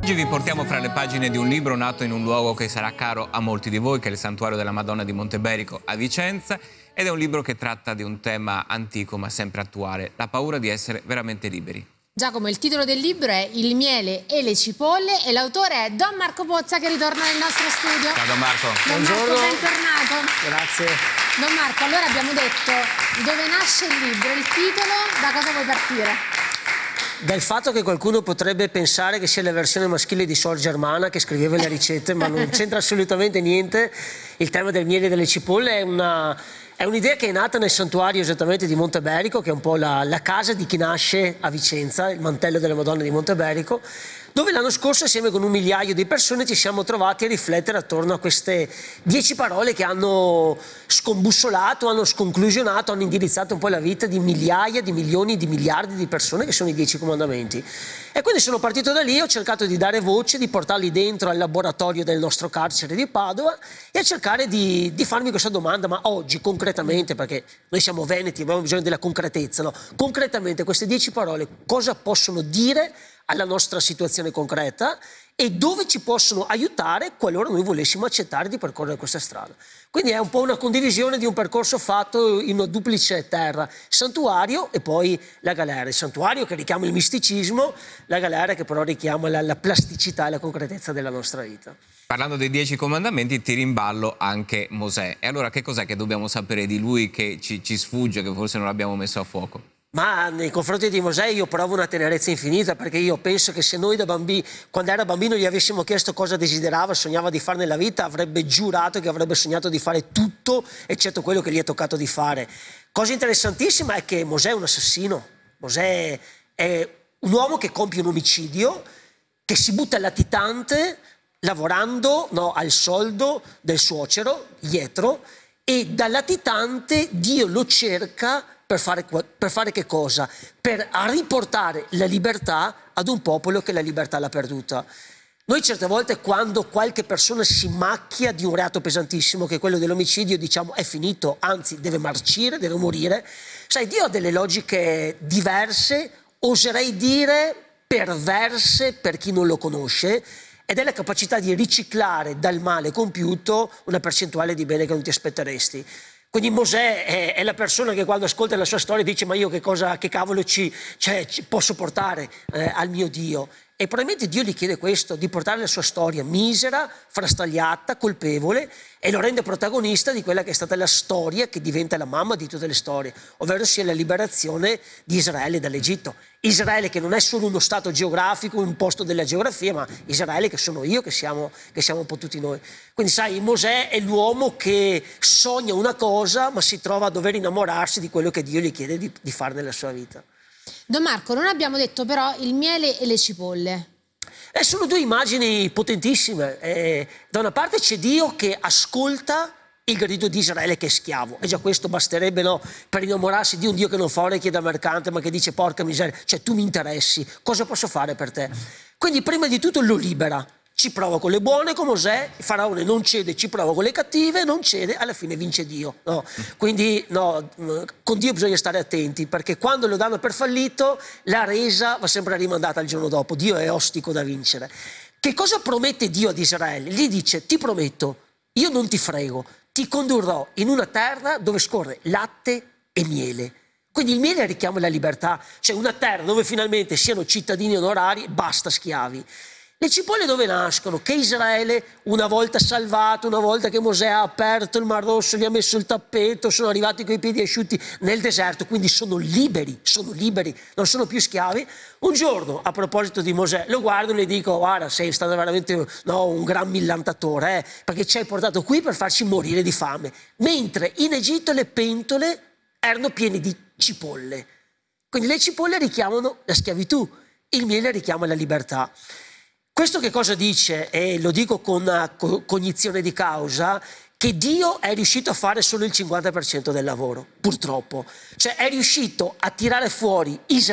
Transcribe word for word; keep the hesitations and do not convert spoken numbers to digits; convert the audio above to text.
Oggi vi portiamo fra le pagine di un libro nato in un luogo che sarà caro a molti di voi, che è il Santuario della Madonna di Monteberico a Vicenza, ed è un libro che tratta di un tema antico ma sempre attuale, la paura di essere veramente liberi. Giacomo, il titolo del libro è Il miele e le cipolle e l'autore è Don Marco Pozza, che ritorna nel nostro studio. Ciao Don Marco. Don Buongiorno. Marco, bentornato. Grazie. Don Marco, allora abbiamo detto dove nasce il libro, il titolo, da cosa vuoi partire? Dal fatto che qualcuno potrebbe pensare che sia la versione maschile di Suor Germana che scriveva le ricette, ma non c'entra assolutamente niente. Il tema del miele e delle cipolle è una... È un'idea che è nata nel santuario esattamente di Monteberico, che è un po' la, la casa di chi nasce a Vicenza, il mantello della Madonna di Monteberico, dove l'anno scorso assieme con un migliaio di persone ci siamo trovati a riflettere attorno a queste dieci parole che hanno scombussolato, hanno sconclusionato, hanno indirizzato un po' la vita di migliaia, di milioni, di miliardi di persone, che sono i dieci comandamenti. E quindi sono partito da lì, ho cercato di dare voce, di portarli dentro al laboratorio del nostro carcere di Padova e a cercare di, di farmi questa domanda: ma oggi concretamente, perché noi siamo veneti, abbiamo bisogno della concretezza, no? Concretamente queste dieci parole cosa possono dire alla nostra situazione concreta e dove ci possono aiutare qualora noi volessimo accettare di percorrere questa strada. Quindi è un po' una condivisione di un percorso fatto in una duplice terra: santuario e poi la galera. Il santuario che richiama il misticismo, la galera che però richiama la, la plasticità e la concretezza della nostra vita. Parlando dei dieci comandamenti, tiri in ballo anche Mosè. E allora che cos'è che dobbiamo sapere di lui che ci, ci sfugge, che forse non abbiamo messo a fuoco? Ma nei confronti di Mosè io provo una tenerezza infinita, perché io penso che se noi da bambini, quando era bambino, gli avessimo chiesto cosa desiderava, sognava di fare nella vita, avrebbe giurato che avrebbe sognato di fare tutto eccetto quello che gli è toccato di fare. Cosa interessantissima è che Mosè è un assassino. Mosè è un uomo che compie un omicidio, che si butta latitante lavorando no, al soldo del suocero Jetro, e da latitante Dio lo cerca per fare, per fare che cosa? Per riportare la libertà ad un popolo che la libertà l'ha perduta. Noi certe volte, quando qualche persona si macchia di un reato pesantissimo, che è quello dell'omicidio, diciamo è finito, anzi deve marcire, deve morire. Sai, Dio ha delle logiche diverse, oserei dire perverse per chi non lo conosce, ed è la capacità di riciclare dal male compiuto una percentuale di bene che non ti aspetteresti. Quindi Mosè è, è la persona che quando ascolta la sua storia dice: ma io che cosa, che cavolo ci, cioè, ci posso portare eh, al mio Dio? E probabilmente Dio gli chiede questo, di portare la sua storia misera, frastagliata, colpevole, e lo rende protagonista di quella che è stata la storia che diventa la mamma di tutte le storie, ovvero sia la liberazione di Israele dall'Egitto. Israele che non è solo uno stato geografico, un posto della geografia, ma Israele che sono io, che siamo, che siamo un po' tutti noi. Quindi sai, Mosè è l'uomo che sogna una cosa ma si trova a dover innamorarsi di quello che Dio gli chiede di, di fare nella sua vita. Don Marco, non abbiamo detto però il miele e le cipolle. Eh, sono due immagini potentissime. Eh, da una parte c'è Dio che ascolta il grido di Israele che è schiavo, e già questo basterebbe, no, per innamorarsi di un Dio che non fa orecchie da mercante ma che dice: porca miseria, cioè tu mi interessi, cosa posso fare per te? Quindi prima di tutto lo libera, ci prova con le buone con Mosè, il faraone non cede, ci prova con le cattive, non cede, alla fine vince Dio, no? Quindi no, con Dio bisogna stare attenti, perché quando lo danno per fallito la resa va sempre rimandata al giorno dopo. Dio è ostico da vincere. Che cosa promette Dio ad Israele? Gli dice: ti prometto, io non ti frego, ti condurrò in una terra dove scorre latte e miele. Quindi il miele richiama la libertà, cioè una terra dove finalmente siano cittadini onorari, basta schiavi. Le cipolle dove nascono? Che Israele, una volta salvato, una volta che Mosè ha aperto il Mar Rosso, gli ha messo il tappeto, sono arrivati coi piedi asciutti nel deserto, quindi sono liberi, sono liberi, non sono più schiavi. Un giorno, a proposito di Mosè, lo guardo e le dico: guarda, sei stato veramente no, un gran millantatore, eh, perché ci hai portato qui per farci morire di fame. Mentre in Egitto le pentole erano piene di cipolle. Quindi le cipolle richiamano la schiavitù, il miele richiama la libertà. Questo che cosa dice? E lo dico con cognizione di causa, che Dio è riuscito a fare solo il cinquanta per cento del lavoro, purtroppo. Cioè è riuscito a tirare fuori Israele